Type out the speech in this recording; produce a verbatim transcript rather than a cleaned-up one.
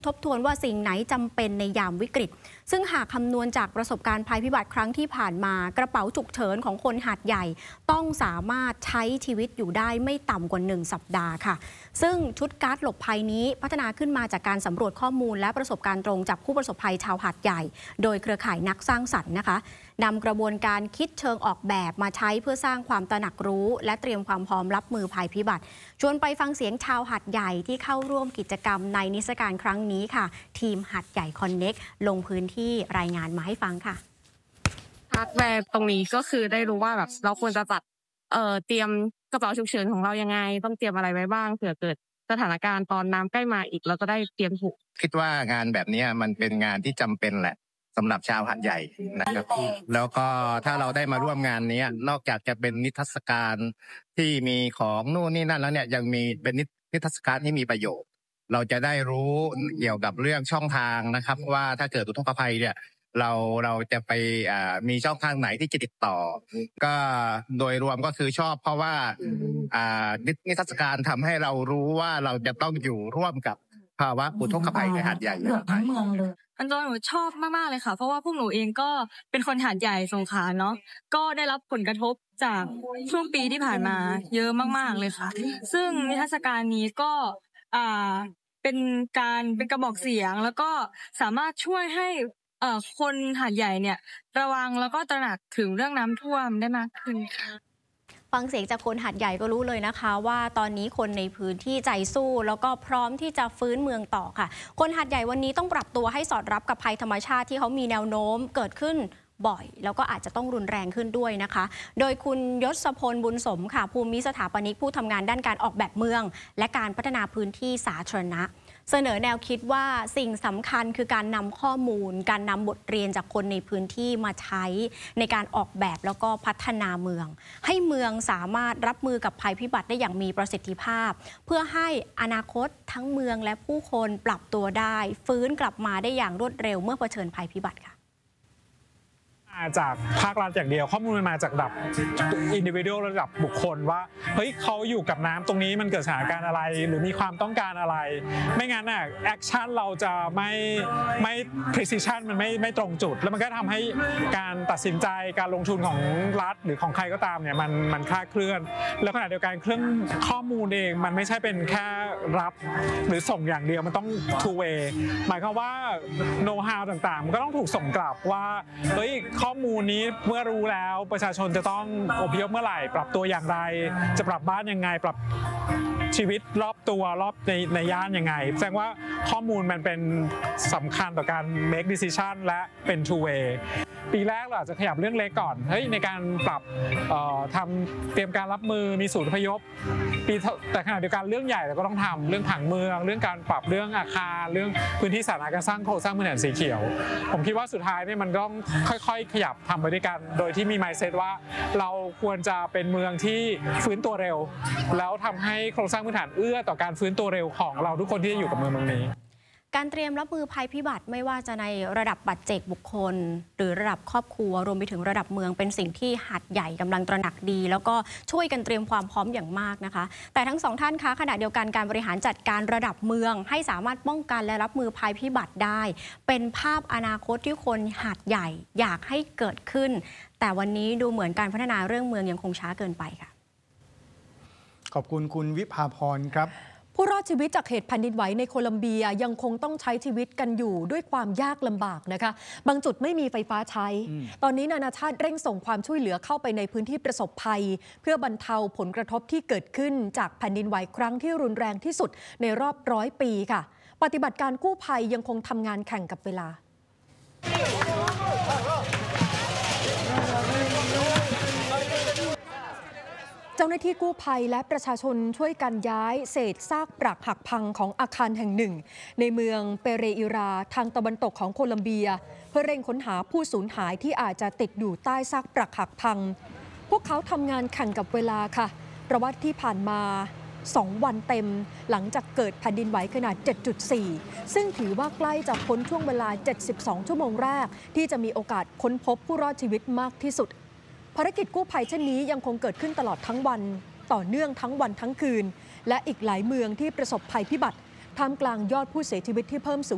ทบทวนว่าสิ่งไหนจำเป็นในยามวิกฤตซึ่งหากคำนวณจากประสบการณ์ภัยพิบัติครั้งที่ผ่านมากระเป๋าฉุกเฉินของคนหาดใหญ่ต้องสามารถใช้ชีวิตอยู่ได้ไม่ต่ำกว่าหนึ่งสัปดาห์ค่ะซึ่งชุดการ์ดหลบภัยนี้พัฒนาขึ้นมาจากการสำรวจข้อมูลและประสบการณ์ตรงจากผู้ประสบภัยชาวหาดใหญ่โดยเครือข่ายนักสร้างสรรค์นะคะนำกระบวนการคิดเชิงออกแบบมาใช้เพื่อสร้างความตระหนักรู้และเตรียมความพร้อมรับมือภัยพิบัติชวนไปฟังเสียงชาวหาดใหญ่ที่เข้าร่วมกิจกรรมในนิทรรศการครั้งนี้ค่ะทีมหาดใหญ่คอนเน็กลงพื้นที่รายงานมาให้ฟังค่ะฮาร์ดแวร์ตรงนี้ก็คือได้รู้ว่าแบบเราควรจะจัดเอ่อเตรียมกระเป๋าฉุกเฉินของเรายังไงต้องเตรียมอะไรไว้บ้างเผื่อเกิดสถานการณ์ตอนน้ำใกล้มาอีกเราจะได้เตรียมถูกคิดว่างานแบบนี้มันเป็นงานที่จำเป็นแหละสำหรับชาวหาดใหญ่นะครับแล้วก็ถ้าเราได้มาร่วมงานนี้นอกจากจะเป็นนิทรรศการที่มีของนู่นนี่นั่นแล้วเนี่ยยังมีเป็นนิทรรศการที่มีประโยชน์เราจะได้รู้เกี่ยวกับเรื่องช่องทางนะครับว่าถ้าเกิดอุทกภัยเนี่ยเราเราจะไปอ่ามีช่องทางไหนที่จะติดต่อก็โดยรวมก็คือชอบเพราะว่าอ่านิทรรศการทำให้เรารู้ว่าเราจะต้องอยู่ร่วมกับภาวะอุทกภัยในหาดใหญ่ทั้งเมืองเลยอันตัวหนูชอบมากๆเลยค่ะเพราะว่าพวกหนูเองก็เป็นคนหาดใหญ่สงขลาเนาะก็ได้รับผลกระทบจากช่วงปีที่ผ่านมาเยอะมากๆเลยค่ะซึ่งนิทรรศการนี้ก็อ่าเป็นการเป็นกระบอกเสียงแล้วก็สามารถช่วยให้เอ่อคนหาดใหญ่เนี่ยระวังแล้วก็ตระหนักถึงเรื่องน้ำท่วมได้มากขึ้นค่ะฟังเสียงจากคนหาดใหญ่ก็รู้เลยนะคะว่าตอนนี้คนในพื้นที่ใจสู้แล้วก็พร้อมที่จะฟื้นเมืองต่อค่ะคนหาดใหญ่วันนี้ต้องปรับตัวให้สอดรับกับภัยธรรมชาติที่เขามีแนวโน้มเกิดขึ้นบ่อยแล้วก็อาจจะต้องรุนแรงขึ้นด้วยนะคะโดยคุณยศพลบุญสมค่ะภูมิสถาปนิกผู้ทำงานด้านการออกแบบเมืองและการพัฒนาพื้นที่สาธารณะเสนอแนวคิดว่าสิ่งสำคัญคือการนำข้อมูลการนำบทเรียนจากคนในพื้นที่มาใช้ในการออกแบบแล้วก็พัฒนาเมืองให้เมืองสามารถรับมือกับภัยพิบัติได้อย่างมีประสิทธิภาพเพื่อให้อนาคตทั้งเมืองและผู้คนปรับตัวได้ฟื้นกลับมาได้อย่างรวดเร็วเมื่อเผชิญภัยพิบัติค่ะมาจากภาครัฐอย่างเดียวข้อมูลมันมาจากระดับอินดิวิวระดับบุคคลว่าเฮ้ยเขาอยู่กับน้ำตรงนี้มันเกิดสถานการณ์อะไรหรือมีความต้องการอะไรไม่งั้นน่ะแอคชั่นเราจะไม่ไม่ precision มันไม่ไม่ตรงจุดแล้วมันก็ทำให้การตัดสินใจการลงทุนของรัฐหรือของใครก็ตามเนี่ยมันมันคลาดเคลื่อนแล้วขณะเดียวกันเครื่องข้อมูลเองมันไม่ใช่เป็นแค่รับหรือส่งอย่างเดียวมันต้อง two way หมายความว่า know how ต่างๆมันก็ต้องถูกส่งกลับว่าเฮ้ยข้อมูลนี้เมื่อรู้แล้วประชาชนจะต้องอพยพเมื่อไหร่ปรับตัวอย่างไรจะปรับบ้านยังไงปรับชีวิตรอบตัวรอบในในย่านยังไงแสดงว่าข้อมูลมันเป็นสำคัญต่อการ make decision และเป็น two way ปีแรกเราอาจจะขยับเรื่องเล็กก่อนเฮ้ยในการปรับทำเตรียมการรับมือมีศูนย์อพยพปีแต่ขณะเดียวกันเรื่องใหญ่เราก็ต้องทำเรื่องผังเมืองเรื่องการปรับเรื่องอาคารเรื่องพื้นที่สาธารณะการสร้างโครงสร้างพื้นฐานสีเขียวผมคิดว่าสุดท้ายเนี่ยมันต้องค่อยๆขยับทำไปด้วยกันโดยที่มี mindset ว่าเราควรจะเป็นเมืองที่ฟื้นตัวเร็วแล้วทำให้โครงสร้างพื้นฐานเอื้อต่อการฟื้นตัวเร็วของเราทุกคนที่จะอยู่กับเมืองเมืองนี้การเตรียมรับมือภัยพิบัติไม่ว่าจะในระดับปัจเจกบุคคลหรือระดับครอบครัวรวมไปถึงระดับเมืองเป็นสิ่งที่หาดใหญ่กำลังตระหนักดีแล้วก็ช่วยกันเตรียมความพร้อมอย่างมากนะคะแต่ทั้งสองท่านคะขณะเดียวกันการบริหารจัดการระดับเมืองให้สามารถป้องกันและรับมือภัยพิบัติได้เป็นภาพอนาคตที่คนหาดใหญ่อยากให้เกิดขึ้นแต่วันนี้ดูเหมือนการพัฒนาเรื่องเมืองยังคงช้าเกินไปค่ะขอบคุณคุณวิภาพรครับผู้รอดชีวิตจากเหตุแผ่นดินไหวในโคลัมเบียยังคงต้องใช้ชีวิตกันอยู่ด้วยความยากลำบากนะคะบางจุดไม่มีไฟฟ้าใช้ตอนนี้นานาชาติเร่งส่งความช่วยเหลือเข้าไปในพื้นที่ประสบภัยเพื่อบรรเทาผลกระทบที่เกิดขึ้นจากแผ่นดินไหวครั้งที่รุนแรงที่สุดในรอบร้อยปีค่ะปฏิบัติการกู้ภัยยังคงทำงานแข่งกับเวลาเจ้าหน้าที่กู้ภัยและประชาชนช่วยกันย้ายเศษซากปรักหักพังของอาคารแห่งหนึ่งในเมืองเปเรอิราทางตะวันตกของโคลัมเบียเพื่อเร่งค้นหาผู้สูญหายที่อาจจะติดอยู่ใต้ซากปรักหักพังพวกเขาทำงานแข่งกับเวลาค่ะเพราะว่าที่ผ่านมาสองวันเต็มหลังจากเกิดแผ่นดินไหวขนาด เจ็ดจุดสี่ ซึ่งถือว่าใกล้จะพ้นช่วงเวลาเจ็ดสิบสองชั่วโมงแรกที่จะมีโอกาสค้นพบผู้รอดชีวิตมากที่สุดภารกิจกู้ภัยเช่นนี้ยังคงเกิดขึ้นตลอดทั้งวันต่อเนื่องทั้งวันทั้งคืนและอีกหลายเมืองที่ประสบภัยพิบัติท่ามกลางยอดผู้เสียชีวิตที่เพิ่มสูง